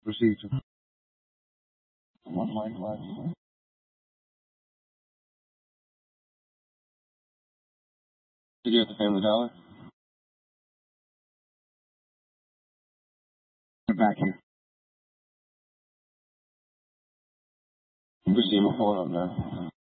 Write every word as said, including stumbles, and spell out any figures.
Procedure. One line, line. Did you at the Family Dollar? Get back here. Proceed, my phone up now.